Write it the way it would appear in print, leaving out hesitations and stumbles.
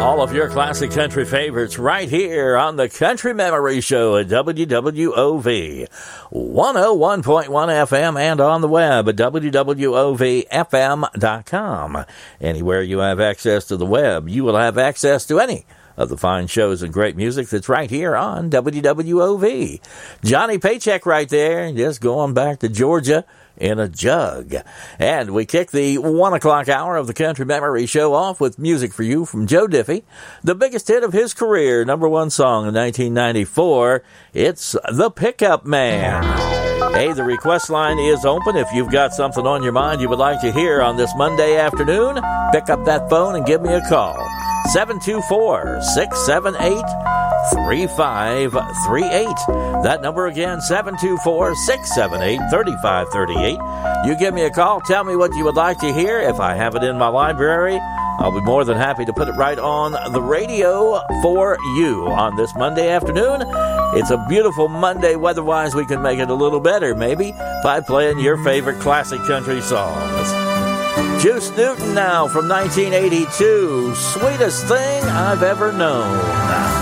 All of your classic country favorites right here on the Country Memory Show at WWOV 101.1 FM and on the web at WWOVFM.com. Anywhere you have access to the web, you will have access to any of the fine shows and great music that's right here on WWOV. Johnny Paycheck right there, just going back to Georgia in a jug. And we kick the 1 o'clock hour of the Country Memory Show off with music for you from Joe Diffie, the biggest hit of his career, number one song in 1994. It's The Pickup Man. Hey, the request line is open. If you've got something on your mind you would like to hear on this Monday afternoon, pick up that phone and give me a call. 724-678-3538. That number again, 724-678-3538. You give me a call. Tell me what you would like to hear. If I have it in my library, I'll be more than happy to put it right on the radio for you on this Monday afternoon. It's a beautiful Monday. Weather-wise, we can make it a little better, maybe, by playing your favorite classic country songs. Juice Newton now from 1982, Sweetest Thing I've Ever Known.